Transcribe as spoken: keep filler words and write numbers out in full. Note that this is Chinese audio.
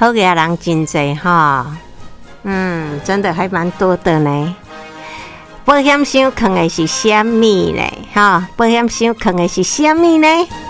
好嘅人真多哈，嗯，真的还蛮多的呢。保险箱藏的是什么呢？哈，保险箱藏的是什么呢？